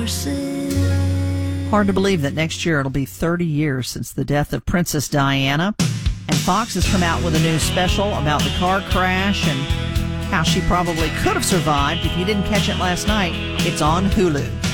Hard to believe that next year it'll be 30 years since the death of Princess Diana. And Fox has come out with a new special about the car crash and how she probably could have survived. If you didn't catch it last night, it's on Hulu.